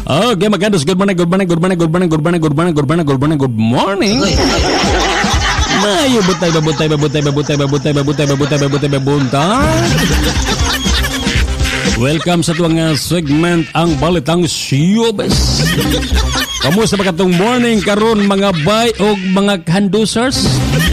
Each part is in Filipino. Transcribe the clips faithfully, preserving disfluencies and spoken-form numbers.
Okay, magandang good morning, good morning, good morning, good morning, good morning, good morning, good morning, good morning, good morning. Mayo butay, babutay, babutay, babutay, babutay, babutay, babutay, babutay, babutay. Welcome sa tuwang segment ang Balitang Showbiz. Kamusta ba katong morning karon mga bay o mga handusers?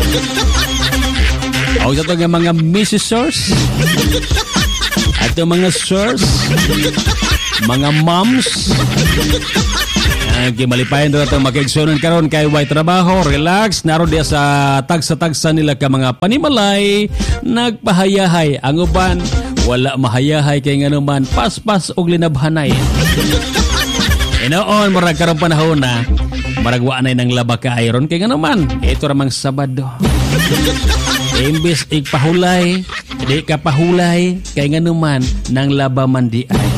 O sa tuwang mga missessers? At mga sirs? Mga moms? Okay, malipayan doon itong makaigsunan karon kay way trabaho, relax, naroon dia sa tagsa-tagsa nila ka mga panimalay, nagpahayahay. Ang uban, wala mahayahay kay nga naman, paspas og linabhanay. Inoon, marag karong panahon na, marag waanay ng laba ka iron kay nga naman, ito ramang Sabado. Imbis igpahulay, di ka pahulay, kay nga naman, nang laba man di ay.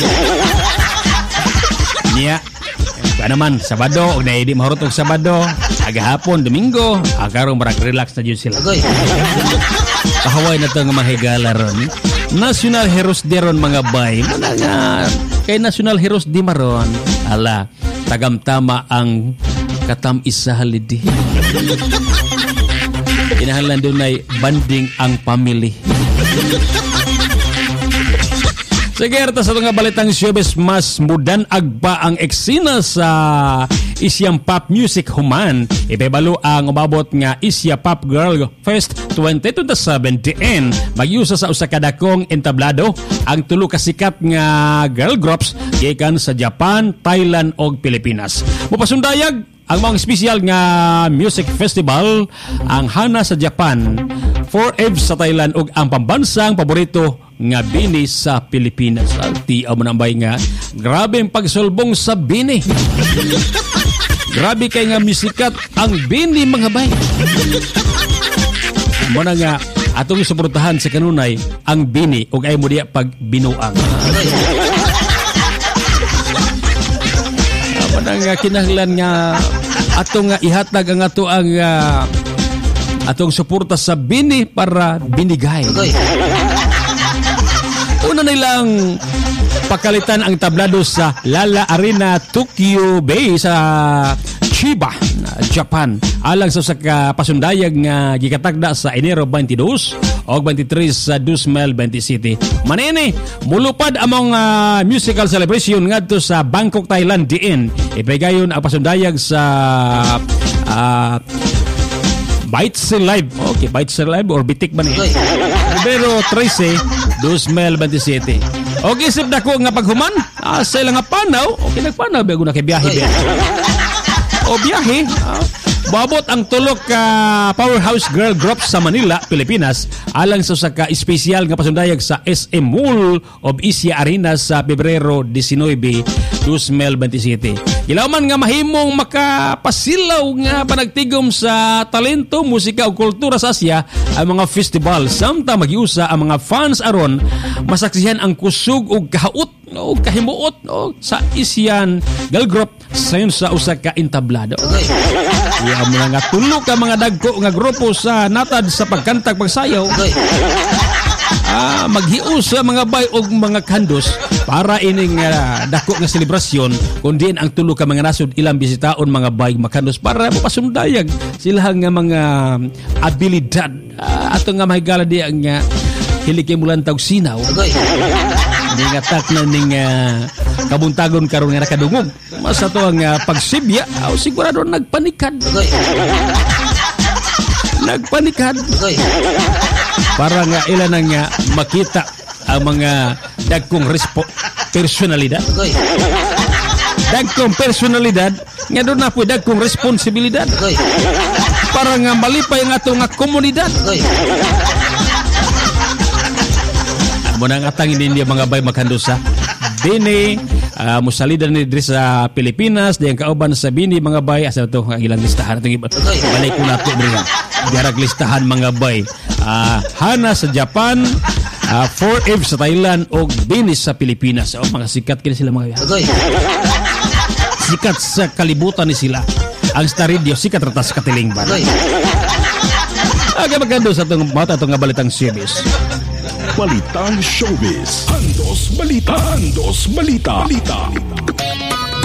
Niya, kaya naman, Sabado, o na hindi mahurot og Sabado, agahapon, Domingo, akarong marag relax na dyan sila. Kahaway na ito nga mahigala ron. National Heroes di ron mga bay. Muna nga, kay National Heroes di maron. Ala, tagamtama ang katam-isa halidi. Inahalan doon ay banding ang family. Sige, rata sa mga balitang showbiz, mas mudan agpa ang eksena sa Asia Pop Music Human. Ipebalo ang umabot nga Asia Pop Girl Fest twenty twenty-seven diin. Magyusa sa usa ka dakong entablado ang tulo ka sikat nga girl groups gikan sa Japan, Thailand ug Pilipinas. Mupasundayag ang mga espesyal nga music festival ang Hana sa Japan, four Eve sa Thailand ug ang pambansang paborito nga Bini sa Pilipinas. Alti ang manambay nga grabe ang pagsulbong sa Bini. Grabe kay nga misikat ang Bini mga bay. Muna nga atong suportahan sa kanunay ang Bini ug ay mo diya pag binuang. Muna nga kinahanglan nga atong nga ihatag ang ato ang uh, atong suporta sa Bini para binigay. Una nilang pakalitan ang tablado sa Lala Arena Tokyo Bay sa Chiba, Japan. Alang sa sa pasundayag nga gikatagda sa Enero twenty-dos o twenty-three sa two thousand twenty-seven. Manini, mulupad among uh, musical celebration ngadto sa Bangkok, Thailand diin. Ipegayon ang pasundayag sa uh, Bites Live. Okay, Bites Live or Bitik ba niya? Pero thirteen, two thousand twenty-seven. Okay, isip na ko nga paghuman. Ah, sa ilang nga panaw. Okay, nagpanaw. Bago na kay biyahe. O biyahe. Ah, babot ang tulok ka uh, powerhouse girl group sa Manila, Pilipinas. Alang sa ka espesyal nga pasundayag sa S M Mall of Asia Arena sa Pebrero nineteen, two thousand twenty-seven. Ilawman nga mahimong makapasilaw nga panagtigom sa talento, musika o kultura sa Asia ang mga festival. Samtang magiusa ang mga fans aron masaksihan ang kusog o kahaot o kahimuot o sa Asian girl group sayon sa usa ka entablado. Iya mo nga tulo ka mga dagko nga grupo sa natad sa pagkantag pagsayaw. Ah, maghius sa mga bay og mga kandos para ining uh, dako nga selebrasyon kundi ang tulo ka mga nasod ilang bisitaon mga bay makandos para mapasundayag sila nga mga abilidad uh, ato nga mahigala di ang uh, hilikay mulan tawag sinaw. Hindi nga tak na ning uh, kabuntagon karon nga nakadungog. Mas ato ang uh, pagsibya o sigurado nagpanikad. Nagpanikad. Para nga ilan ang nga makita ang mga dagkong respo- personalidad. Dagkong personalidad nga doon na po dagkong responsibilidad. Para nga malipay ang ato nga komunidad. Muna nga atang hindi mga bay maghandosa. Bini, uh, musalida ni diri sa Pilipinas, diyang kauban sa Bini mga bay. Asa ito ang ilang listahan. Balik ko na ito diri nga. Diarag listahan mga bay. Uh, Hana sa Japan, uh, four Eve sa Thailand o Bini sa Pilipinas. O mga sikat kini sila mga bay. Sikat sa kalibutan ni sila. Ang Star Radio, sikat rata sa katiling ba? Okay, magkando sa itong mata itong balitang showbiz. Balitang showbiz. Handos balita. Handos balita. Balita.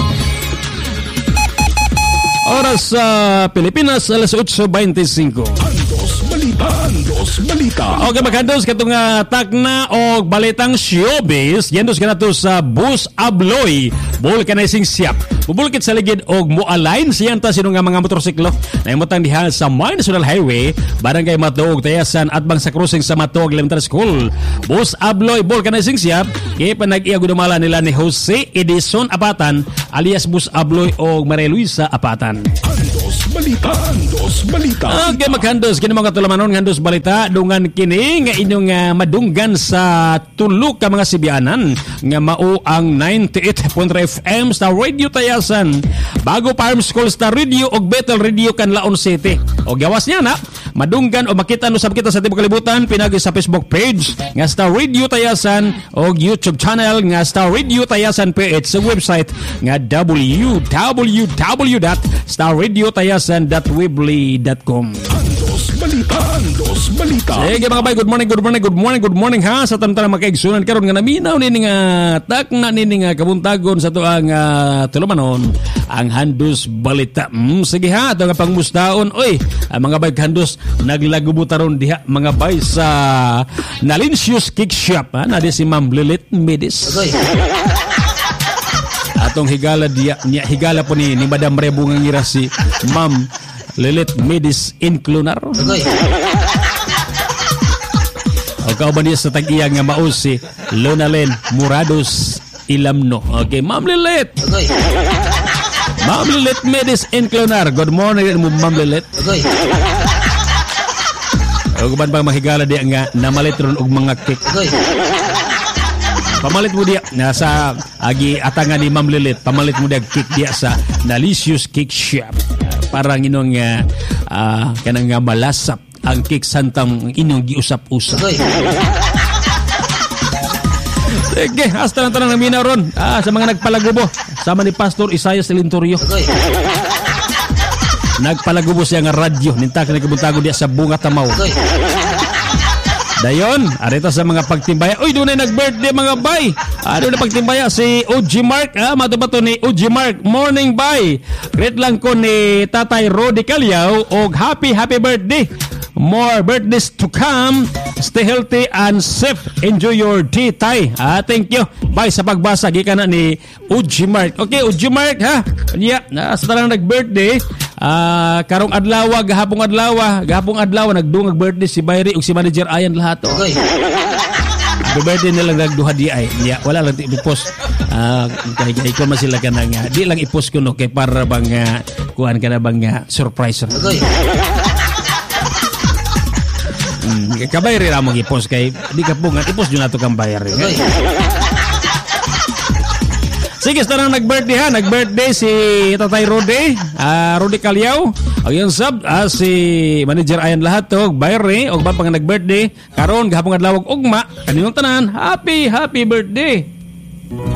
Oras sa Pilipinas, alas eight twenty-five. Handos Balita. Handos Balita. Okay, maghandos katong uh, takna o balitang showbiz. Yandos ka na to sa Bus Abloy vulcanizing siap. Mubulkit sa ligid og mo-align siyang ta sino nga mga motorsiklo na imutang diha sa May National Highway, Barangay Matuog, Tayasan at bang sa crossing sa Matuog Elementary School. Bus Abloy vulcanizing siap kay panag-iya gudumala nila ni Jose Edison Apatan alias Bus Abloy o Maria Luisa Apatan. Handos Balita. Handos Balita. Okay, maghandos kini mga tulamanon handos balita dungan kini nga inyong uh, madunggan sa tulo ka mga sibianan nga mao ang ninety-eight point three F M sa Radio Tayasan, Bago Farm School Star Radio og Bethel Radio Canlaon City. O gawas niya na madunggan o makita no sab kita sa tibok kalibutan pinagi sa Facebook page nga Star Radio Tayasan o YouTube channel nga Star Radio Tayasan P H, sa website nga w w w dot star radio tayasan dot weebly dot com. Handos Balita. Handos Balita. Sige mga bay, good morning, good morning, good morning, good morning ha sa tanang makaigsunan karon nga naminaw nini nga takna nini nga kabuntagon sa tuang uh, tulumanon ang Handos Balita. Mm, sige ha, ito nga pangmustaon. Oy, ang mga bay handos naglagubutaron diha mga bay sa Nalincious Cake Shop ha, na di si Ma'am Lilith Medis. Okay. Atong higala dia niya higala po ni, ni Madam Rebo nga ngira si Ma'am Lilith Medis Inclunar. Okay. O kauban niya sa tag-iya nga mao si Lonalen Murados Ilamno. Okay, Ma'am Lilith. Okay. Ma'am Lilith Medis Inclunar. Good morning, Ma'am Lilith. Okay. O kuban bang mahigala dia nga namalit ron og mga cake. Okay. Pamalit mo dia nasa agi atangan ni Ma'am Lilith, pamalit mo dia cake dia sa Nalicious Cake Shop. Parang inong uh, uh, kanang nga malasap ang cake santang inyong giusap-usap. Sige, hasta lang tanang naminaw ron ah, sa mga nagpalagubo sama ni Pastor Isaias Elintorio. Nagpalagubo siya nga radyo nintak na kabuntago dia sa Bunga Tamaw. Dayon, arita sa mga pagtimbaya. Uy, doon ay nag-birthday mga bay. Ah, doon na pagtimbaya si O G Mark. Ah, matubato ni O G Mark. Morning bay. Greet lang ko ni Tatay Rodi Calyaw og happy happy birthday. More birthdays to come. Stay healthy and safe. Enjoy your day, Tay. Ah, thank you. Bye sa pagbasa. Gikan na ni O G Mark. Okay, O G Mark ha. Yeah, na sa talang nag-birthday. Ah, karong adlaw, gahapong adlaw, gahapong adlaw nagdungag birthday si Bayri ug si Manager Ayan lahat. Okay. Happy birthday nila nagduha di ay. Yeah, wala lang i-post. Ah, kay kay ko man sila kanang uh, di lang i-post ko no kay para bang uh, kuan kana bang uh, surprise. Okay. mm, kabayri ra mo i-post kay di ka pungan i-post jud nato kang bayar. Okay. Sige, starang nag-birthday ha. Nag-birthday si Tatay Rodi, uh, Rodi Calyaw. O yung sub, uh, si Manager Ayan lahat to. Bayre, o ba pang nag-birthday. Karon, gahapong adlaw og ugma. Kaninong tanan, happy, happy birthday.